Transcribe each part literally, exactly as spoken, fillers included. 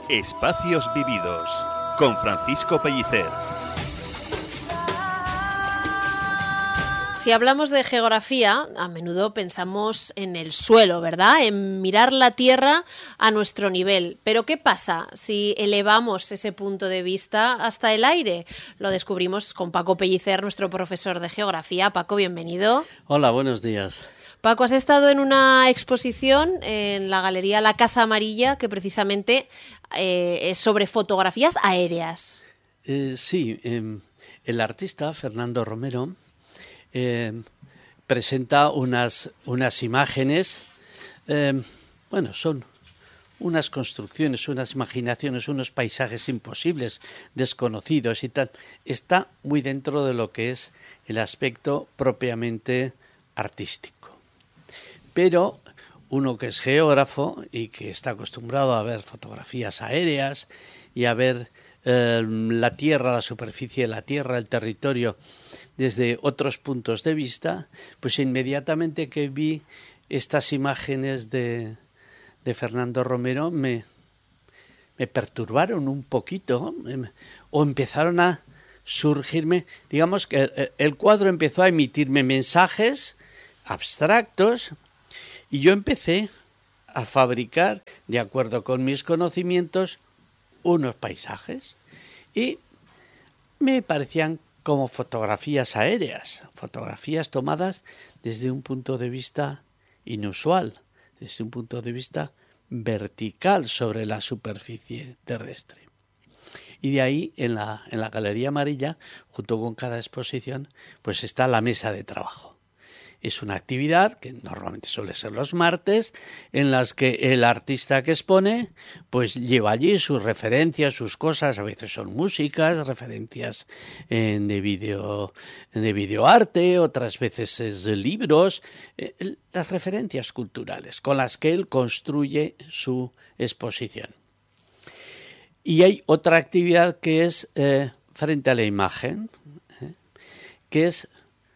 Espacios vividos con Francisco Pellicer. Si hablamos de geografía, a menudo pensamos en el suelo, ¿verdad? En mirar la Tierra a nuestro nivel. Pero ¿qué pasa si elevamos ese punto de vista hasta el aire? Lo descubrimos con Paco Pellicer, nuestro profesor de geografía. Paco, bienvenido. Hola, buenos días. Paco, has estado en una exposición en la Galería La Casa Amarilla que precisamente eh, es sobre fotografías aéreas. Eh, sí, eh, el artista Fernando Romero eh, presenta unas, unas imágenes, eh, bueno, son unas construcciones, unas imaginaciones, unos paisajes imposibles, desconocidos y tal. Está muy dentro de lo que es el aspecto propiamente artístico. Pero uno que es geógrafo y que está acostumbrado a ver fotografías aéreas y a ver eh, la tierra, la superficie de la tierra, el territorio desde otros puntos de vista, pues inmediatamente que vi estas imágenes de, de Fernando Romero me, me perturbaron un poquito o empezaron a surgirme, digamos que el, el cuadro empezó a emitirme mensajes abstractos. Y yo empecé a fabricar, de acuerdo con mis conocimientos, unos paisajes. Y me parecían como fotografías aéreas, fotografías tomadas desde un punto de vista inusual, desde un punto de vista vertical sobre la superficie terrestre. Y de ahí, en la, en la Galería Amarilla, junto con cada exposición, pues está la mesa de trabajo. Es una actividad que normalmente suele ser los martes, en las que el artista que expone pues lleva allí sus referencias, sus cosas, a veces son músicas, referencias eh, de video, de videoarte, otras veces es de libros, eh, las referencias culturales con las que él construye su exposición. Y hay otra actividad que es eh, frente a la imagen, eh, que es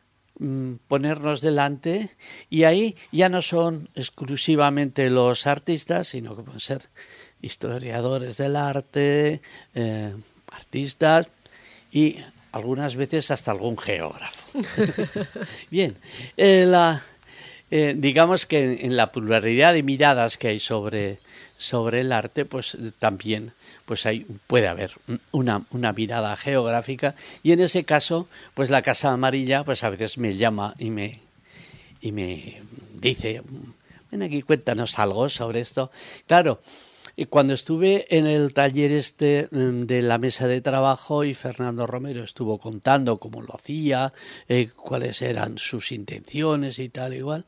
ponernos delante, y ahí ya no son exclusivamente los artistas, sino que pueden ser historiadores del arte, eh, artistas y algunas veces hasta algún geógrafo. Bien, eh, la, eh, digamos que en, en la pluralidad de miradas que hay sobre, sobre el arte, pues también pues hay, puede haber una, una mirada geográfica, y en ese caso, pues la Casa Amarilla pues a veces me llama y me, y me dice, ven aquí, cuéntanos algo sobre esto. Claro, cuando estuve en el taller este de la mesa de trabajo y Fernando Romero estuvo contando cómo lo hacía, eh, cuáles eran sus intenciones y tal, igual,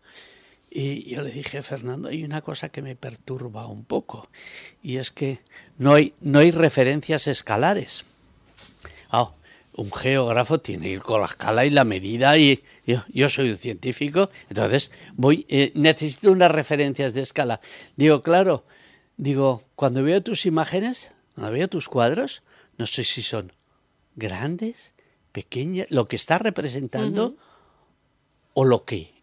y yo le dije, Fernando, hay una cosa que me perturba un poco, y es que no hay, no hay referencias escalares. Oh, un geógrafo tiene que ir con la escala y la medida, y yo, yo soy un científico, entonces voy eh, necesito unas referencias de escala. Digo, claro, digo, cuando veo tus imágenes, cuando veo tus cuadros, no sé si son grandes, pequeñas, lo que está representando uh-huh. o lo que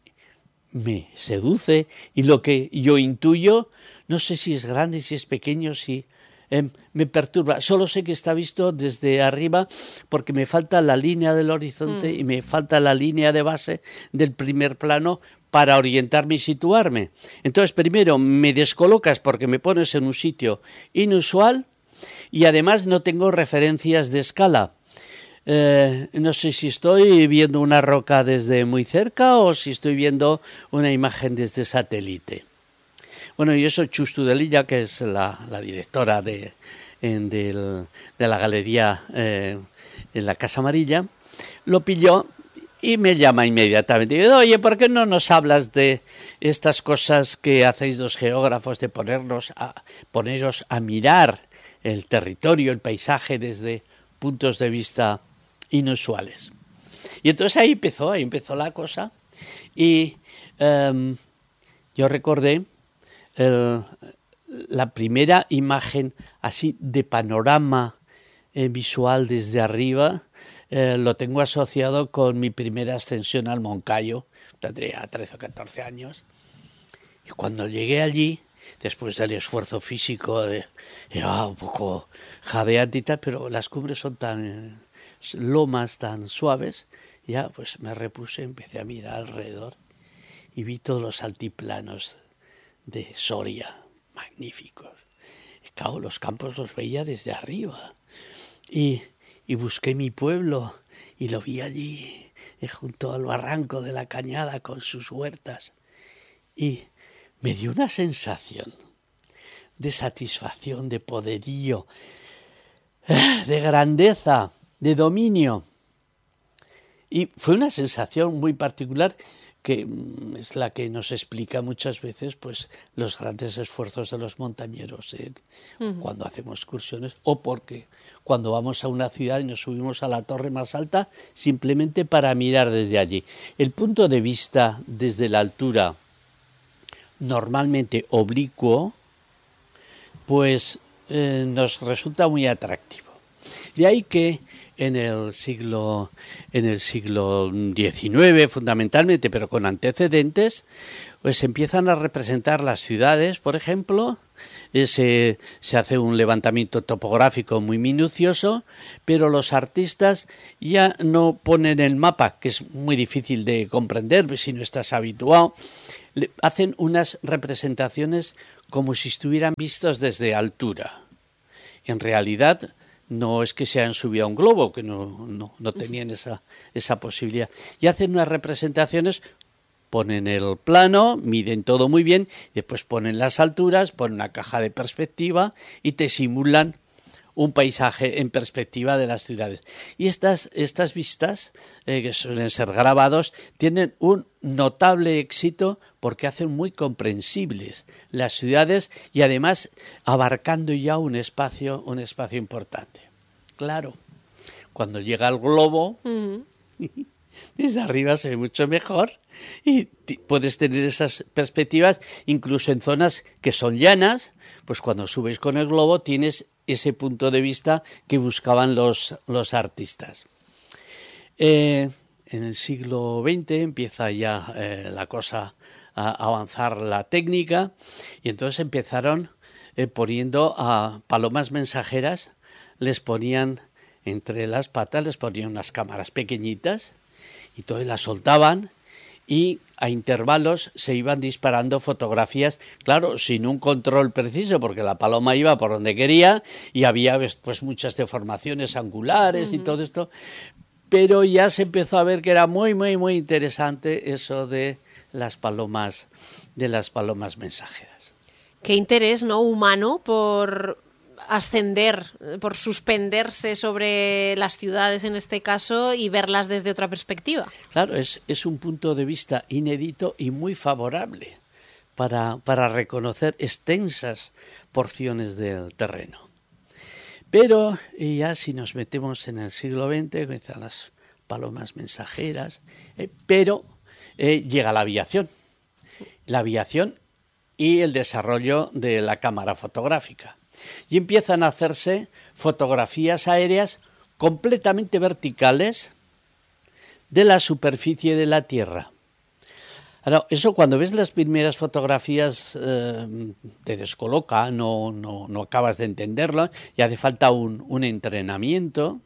me seduce, y lo que yo intuyo, no sé si es grande, si es pequeño, si eh, me perturba. Solo sé que está visto desde arriba porque me falta la línea del horizonte mm. y me falta la línea de base del primer plano para orientarme y situarme. Entonces, primero me descolocas porque me pones en un sitio inusual y además no tengo referencias de escala. Eh, no sé si estoy viendo una roca desde muy cerca o si estoy viendo una imagen desde satélite. Bueno, y eso Chus Tudelilla, que es la, la directora de, en, del, de la galería eh, en la Casa Amarilla, lo pilló y me llama inmediatamente. Y digo, oye, ¿por qué no nos hablas de estas cosas que hacéis los geógrafos, de ponernos a, poneros a mirar el territorio, el paisaje desde puntos de vista inusuales? Y entonces ahí empezó, ahí empezó la cosa, y um, yo recordé el, la primera imagen así de panorama eh, visual desde arriba, eh, lo tengo asociado con mi primera ascensión al Moncayo, tendría trece o catorce años, y cuando llegué allí después del esfuerzo físico, de, ya un poco jadeante y tal, pero las cumbres son tan lomas, tan suaves, ya pues me repuse, empecé a mirar alrededor y vi todos los altiplanos de Soria, magníficos. Claro, los campos los veía desde arriba y, y busqué mi pueblo y lo vi allí, junto al barranco de la Cañada con sus huertas, y me dio una sensación de satisfacción, de poderío, de grandeza, de dominio. Y fue una sensación muy particular que es la que nos explica muchas veces pues los grandes esfuerzos de los montañeros ¿eh? uh-huh. cuando hacemos excursiones, o porque cuando vamos a una ciudad y nos subimos a la torre más alta simplemente para mirar desde allí. El punto de vista desde la altura, normalmente oblicuo, pues eh, nos resulta muy atractivo. De ahí que en el siglo en el siglo diecinueve fundamentalmente, pero con antecedentes, pues empiezan a representar las ciudades, por ejemplo, eh, se, se hace un levantamiento topográfico muy minucioso, pero los artistas ya no ponen el mapa, que es muy difícil de comprender si no estás habituado, le, hacen unas representaciones como si estuvieran vistos desde altura. En realidad no es que se hayan subido a un globo, que no, no, no tenían esa, esa posibilidad. Y hacen unas representaciones, ponen el plano, miden todo muy bien, y después ponen las alturas, ponen una caja de perspectiva y te simulan un paisaje en perspectiva de las ciudades. Y estas, estas vistas, eh, que suelen ser grabados, tienen un notable éxito porque hacen muy comprensibles las ciudades y además abarcando ya un espacio, un espacio importante. Claro, cuando llega el globo, uh-huh. desde arriba se ve mucho mejor y t- puedes tener esas perspectivas incluso en zonas que son llanas, pues cuando subes con el globo tienes ese punto de vista que buscaban los, los artistas. Eh, en el siglo veinte empieza ya eh, la cosa a avanzar, la técnica, y entonces empezaron eh, poniendo a palomas mensajeras, les ponían entre las patas, les ponían unas cámaras pequeñitas y entonces las soltaban y a intervalos se iban disparando fotografías, claro, sin un control preciso, porque la paloma iba por donde quería y había pues muchas deformaciones angulares uh-huh. y todo esto, pero ya se empezó a ver que era muy, muy, muy interesante eso de las palomas, de las palomas mensajeras. Qué interés, ¿no?, humano por ascender, por suspenderse sobre las ciudades en este caso y verlas desde otra perspectiva. Claro, es, es un punto de vista inédito y muy favorable para, para reconocer extensas porciones del terreno. Pero y ya si nos metemos en el siglo veinte, comienzan las palomas mensajeras, eh, pero eh, llega la aviación, la aviación y el desarrollo de la cámara fotográfica. Y empiezan a hacerse fotografías aéreas completamente verticales de la superficie de la Tierra. Ahora, eso cuando ves las primeras fotografías eh, te descoloca, no, no, no acabas de entenderlo y hace falta un, un entrenamiento.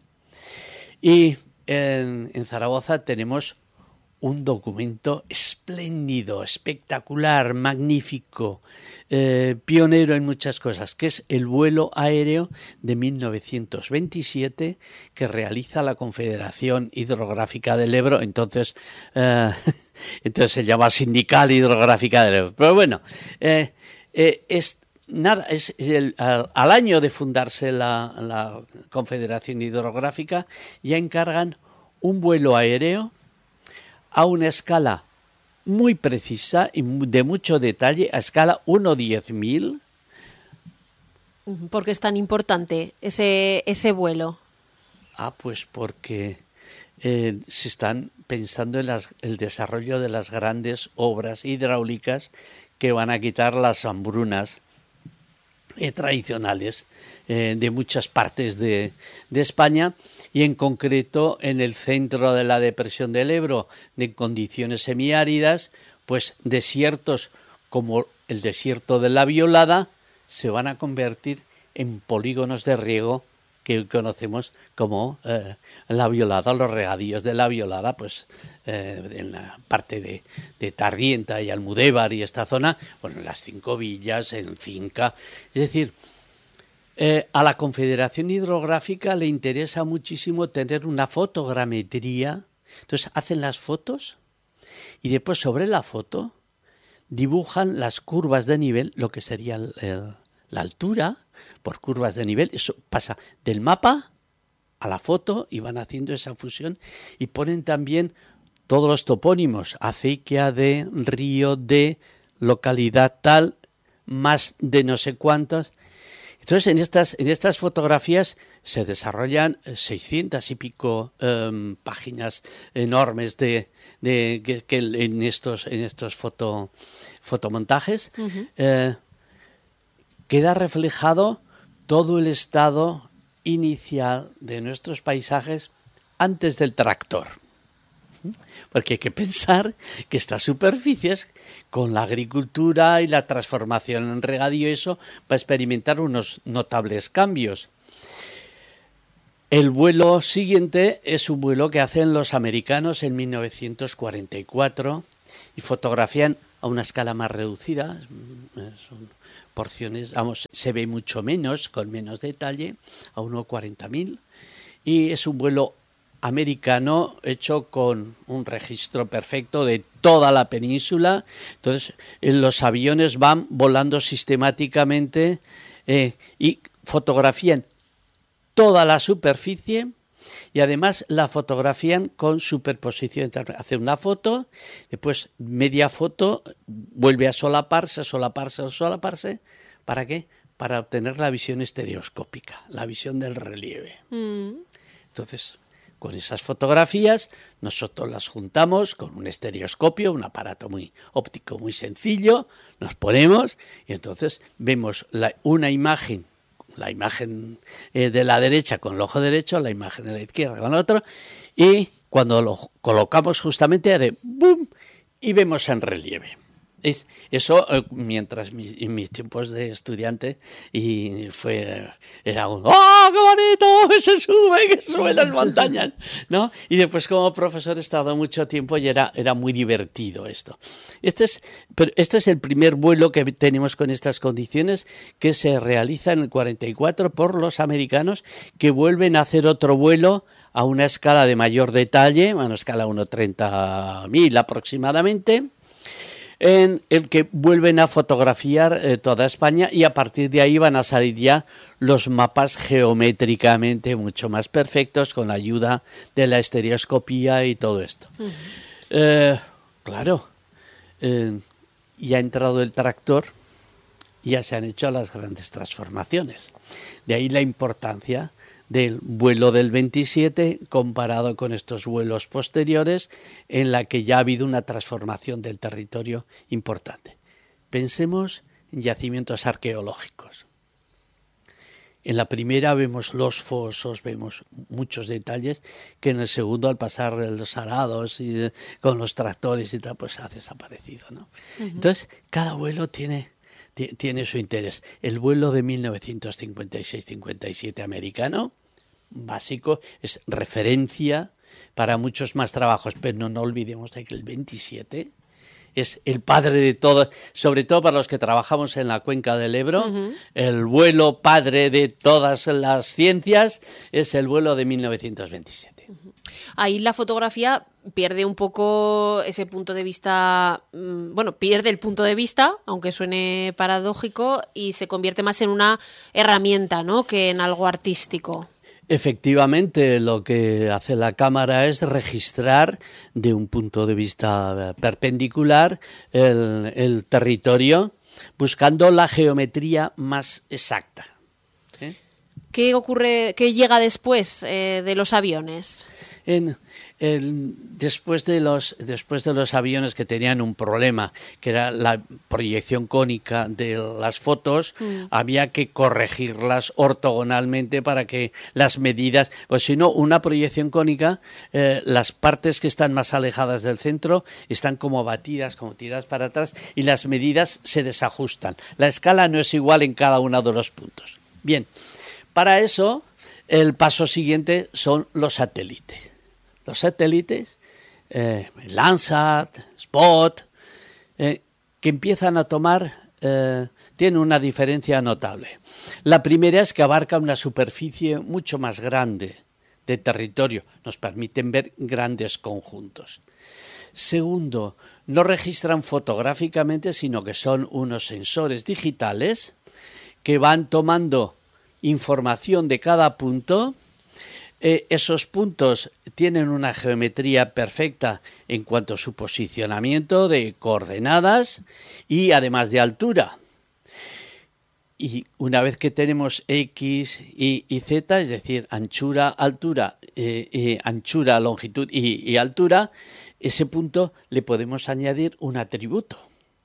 Y en, en Zaragoza tenemos un documento espléndido, espectacular, magnífico, eh, pionero en muchas cosas, que es el vuelo aéreo de mil novecientos veintisiete que realiza la Confederación Hidrográfica del Ebro, entonces, eh, entonces se llama Sindical Hidrográfica del Ebro. Pero bueno, eh, eh, es nada, es el, al, al año de fundarse la, la Confederación Hidrográfica ya encargan un vuelo aéreo a una escala muy precisa y de mucho detalle, a escala uno diez mil. ¿Por qué es tan importante ese, ese vuelo? Ah, pues porque eh, se están pensando en las, el desarrollo de las grandes obras hidráulicas que van a quitar las hambrunas eh, tradicionales eh, de muchas partes de, de España, y en concreto en el centro de la depresión del Ebro, de condiciones semiáridas, pues desiertos como el desierto de la Violada se van a convertir en polígonos de riego que conocemos como eh, la Violada, los regadíos de la Violada, pues eh, en la parte de, de Tardienta y Almudévar y esta zona, bueno, en las Cinco Villas, en Cinca. Es decir, eh, a la Confederación Hidrográfica le interesa muchísimo tener una fotogrametría. Entonces hacen las fotos y después sobre la foto dibujan las curvas de nivel, lo que sería el, el, la altura por curvas de nivel. Eso pasa del mapa a la foto y van haciendo esa fusión y ponen también todos los topónimos, acequia de, río de, localidad tal, más de no sé cuántos. Entonces en estas, en estas fotografías se desarrollan seiscientas y pico um, páginas enormes de, de que, que en estos, en estos foto, fotomontajes. Uh-huh. eh, queda reflejado todo el estado inicial de nuestros paisajes antes del tractor. Porque hay que pensar que estas superficies, con la agricultura y la transformación en regadío, eso va a experimentar unos notables cambios. El vuelo siguiente es un vuelo que hacen los americanos en mil novecientos cuarenta y cuatro y fotografían a una escala más reducida, son porciones, vamos, se ve mucho menos, con menos detalle, a unos cuarenta mil, y es un vuelo americano hecho con un registro perfecto de toda la península. Entonces los aviones van volando sistemáticamente eh, y fotografían toda la superficie y además la fotografían con superposición. Hacen una foto, después media foto, vuelve a solaparse, solaparse, solaparse. ¿Para qué? Para obtener la visión estereoscópica, la visión del relieve. Mm. Entonces, con esas fotografías nosotros las juntamos con un estereoscopio, un aparato muy óptico muy sencillo, nos ponemos y entonces vemos la, una imagen, la imagen eh, de la derecha con el ojo derecho, la imagen de la izquierda con el otro, y cuando lo colocamos justamente de ¡boom! Y vemos en relieve. Es, eso, eh, mientras mi, en mis tiempos de estudiante, y fue, era un ¡oh, qué bonito! Se sube, que sube las montañas, ¿no? Y después como profesor he estado mucho tiempo y era, era muy divertido esto. Este es, pero este es el primer vuelo que tenemos con estas condiciones, que se realiza en el cuarenta y cuatro por los americanos, que vuelven a hacer otro vuelo a una escala de mayor detalle, a una escala uno treinta mil aproximadamente, en el que vuelven a fotografiar eh, toda España y a partir de ahí van a salir ya los mapas geométricamente mucho más perfectos con la ayuda de la estereoscopía y todo esto. Uh-huh. Eh, claro, eh, ya ha entrado el tractor, ya se han hecho las grandes transformaciones. De ahí la importancia del vuelo del veintisiete comparado con estos vuelos posteriores en la que ya ha habido una transformación del territorio importante. Pensemos en yacimientos arqueológicos. En la primera vemos los fosos, vemos muchos detalles que en el segundo, al pasar los arados y con los tractores y tal, pues ha desaparecido, ¿no? Uh-huh. Entonces, cada vuelo tiene, t- tiene su interés. El vuelo de mil novecientos cincuenta y seis cincuenta y siete americano, básico, es referencia para muchos más trabajos, pero no, no olvidemos de que el veintisiete es el padre de todo, sobre todo para los que trabajamos en la cuenca del Ebro. Uh-huh. El vuelo padre de todas las ciencias es el vuelo de mil novecientos veintisiete. Uh-huh. Ahí la fotografía pierde un poco ese punto de vista, bueno, pierde el punto de vista, aunque suene paradójico, y se convierte más en una herramienta, ¿no?, que en algo artístico. Efectivamente, lo que hace la cámara es registrar de un punto de vista perpendicular el, el territorio, buscando la geometría más exacta. ¿Sí? ¿Qué ocurre, qué llega después eh, de los aviones? en, en, después, de los, después de los aviones que tenían un problema, que era la proyección cónica de las fotos, mm. había que corregirlas ortogonalmente para que las medidas, pues si no, una proyección cónica, eh, las partes que están más alejadas del centro están como batidas, como tiradas para atrás, y las medidas se desajustan. La escala no es igual en cada uno de los puntos. Bien, para eso el paso siguiente son los satélites. Los satélites, eh, Landsat, Spot, eh, que empiezan a tomar, eh, tienen una diferencia notable. La primera es que abarca una superficie mucho más grande de territorio, nos permiten ver grandes conjuntos. Segundo, no registran fotográficamente, sino que son unos sensores digitales que van tomando información de cada punto. Eh, esos puntos tienen una geometría perfecta en cuanto a su posicionamiento de coordenadas y además de altura. Y una vez que tenemos X y, y Z, es decir, anchura, altura, eh, eh, anchura, longitud y, y altura, ese punto le podemos añadir un atributo,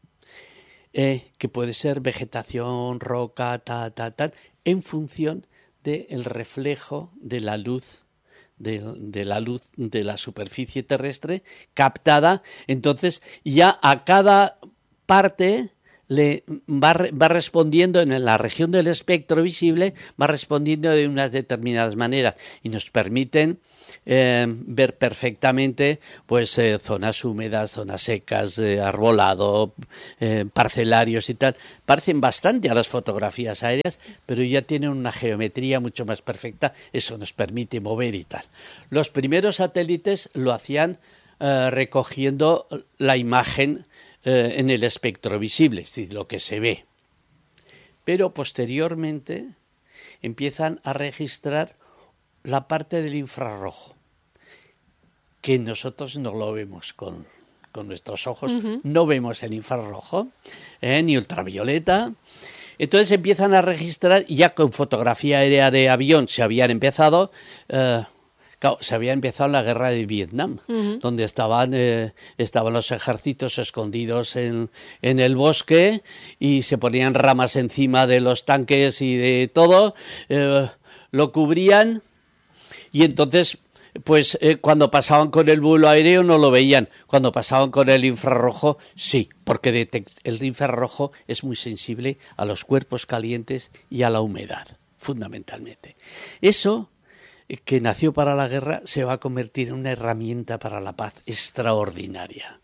eh, que puede ser vegetación, roca, ta, ta, tal, en función del reflejo de la luz, de, de la luz de la superficie terrestre captada. Entonces ya a cada parte le va, va respondiendo en la región del espectro visible, va respondiendo de unas determinadas maneras y nos permiten eh, ver perfectamente pues eh, zonas húmedas, zonas secas, eh, arbolado, eh, parcelarios y tal. Parecen bastante a las fotografías aéreas, pero ya tienen una geometría mucho más perfecta. Eso nos permite mover y tal. Los primeros satélites lo hacían eh, recogiendo la imagen en el espectro visible, es decir, lo que se ve. Pero posteriormente empiezan a registrar la parte del infrarrojo, que nosotros no lo vemos con, con nuestros ojos, uh-huh. no vemos el infrarrojo, eh, ni ultravioleta. Entonces empiezan a registrar, y ya con fotografía aérea de avión se habían empezado... Eh, Claro, se había empezado la guerra de Vietnam, uh-huh. donde estaban, eh, estaban los ejércitos escondidos en, en el bosque y se ponían ramas encima de los tanques y de todo, eh, lo cubrían y entonces pues eh, cuando pasaban con el vuelo aéreo no lo veían, cuando pasaban con el infrarrojo sí, porque detect- el infrarrojo es muy sensible a los cuerpos calientes y a la humedad, fundamentalmente. Eso que nació para la guerra, se va a convertir en una herramienta para la paz extraordinaria,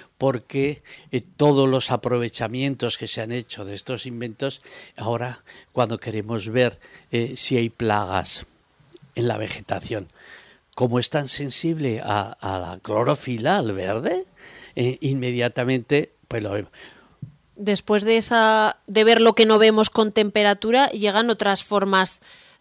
porque eh, todos los aprovechamientos que se han hecho de estos inventos, ahora cuando queremos ver eh, si hay plagas en la vegetación, como es tan sensible a, a la clorofila, al verde, eh, inmediatamente pues lo vemos. Después de, esa, de ver lo que no vemos con temperatura, llegan otras formas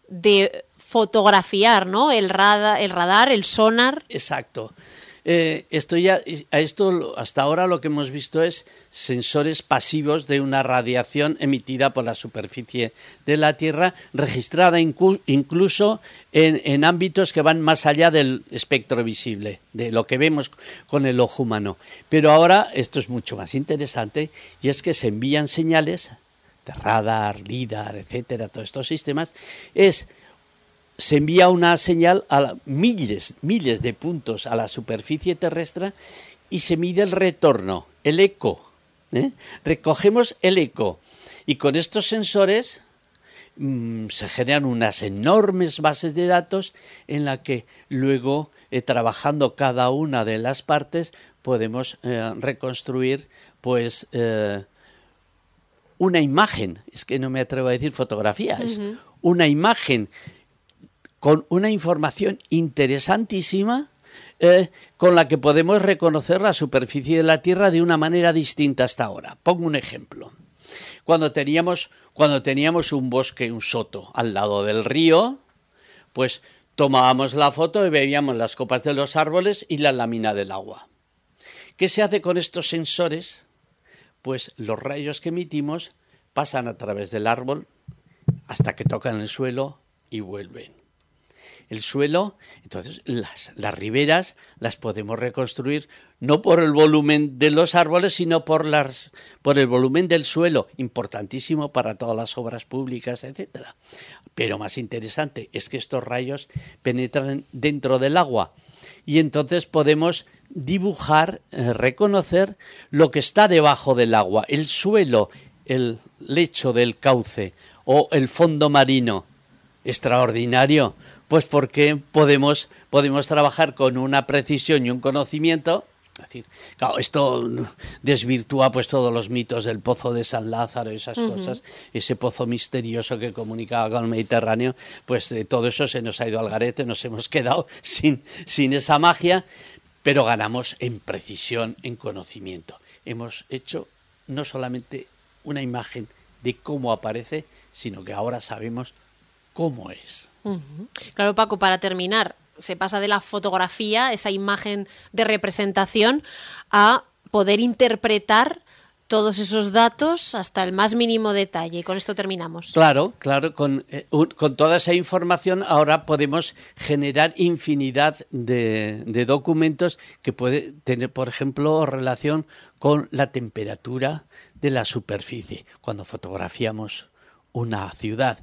de fotografiar, ¿no? El radar, el radar, el sonar. Exacto. Eh, esto ya, a esto hasta ahora lo que hemos visto es sensores pasivos de una radiación emitida por la superficie de la Tierra, registrada incu- incluso en, en ámbitos que van más allá del espectro visible, de lo que vemos con el ojo humano. Pero ahora esto es mucho más interesante y es que se envían señales de radar, lidar, etcétera, todos estos sistemas, es se envía una señal a la, miles, miles de puntos a la superficie terrestre y se mide el retorno, el eco. ¿eh? Recogemos el eco y con estos sensores mmm, se generan unas enormes bases de datos en la que luego, eh, trabajando cada una de las partes, podemos eh, reconstruir pues eh, una imagen. Es que no me atrevo a decir fotografía, es uh-huh. una imagen con una información interesantísima eh, con la que podemos reconocer la superficie de la Tierra de una manera distinta hasta ahora. Pongo un ejemplo. Cuando teníamos, cuando teníamos un bosque, un soto al lado del río, pues tomábamos la foto y veíamos las copas de los árboles y la lámina del agua. ¿Qué se hace con estos sensores? Pues los rayos que emitimos pasan a través del árbol hasta que tocan el suelo y vuelven. el suelo. Entonces las, las riberas las podemos reconstruir no por el volumen de los árboles, sino por, las, por el volumen del suelo, importantísimo para todas las obras públicas, etcétera. Pero más interesante es que estos rayos penetran dentro del agua y entonces podemos dibujar, eh, reconocer lo que está debajo del agua, el suelo, el lecho del cauce o el fondo marino. Extraordinario, pues porque podemos, podemos trabajar con una precisión y un conocimiento. Es decir, claro, esto desvirtúa pues todos los mitos del pozo de San Lázaro, esas uh-huh. cosas, ese pozo misterioso que comunicaba con el Mediterráneo, pues de todo eso se nos ha ido al garete, nos hemos quedado sin, sin esa magia, pero ganamos en precisión, en conocimiento. Hemos hecho no solamente una imagen de cómo aparece, sino que ahora sabemos cómo es. Uh-huh. Claro, Paco, para terminar, se pasa de la fotografía, esa imagen de representación, a poder interpretar todos esos datos hasta el más mínimo detalle. Y con esto terminamos. Claro, claro. Con, eh, un, con toda esa información ahora podemos generar infinidad de, de documentos que puede tener, por ejemplo, relación con la temperatura de la superficie. Cuando fotografiamos una ciudad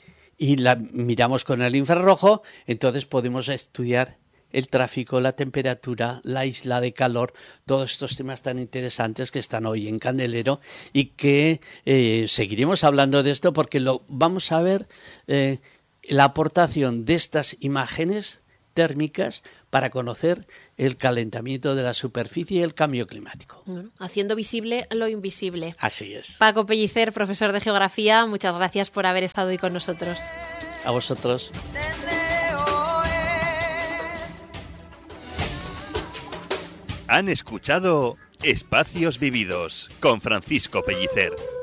y la miramos con el infrarrojo, entonces podemos estudiar el tráfico, la temperatura, la isla de calor, todos estos temas tan interesantes que están hoy en Candelero y que eh, seguiremos hablando de esto porque lo vamos a ver eh, la aportación de estas imágenes térmicas para conocer el calentamiento de la superficie y el cambio climático. Bueno, haciendo visible lo invisible. Así es. Paco Pellicer, profesor de Geografía, muchas gracias por haber estado hoy con nosotros. A vosotros. Han escuchado Espacios Vividos con Francisco Pellicer.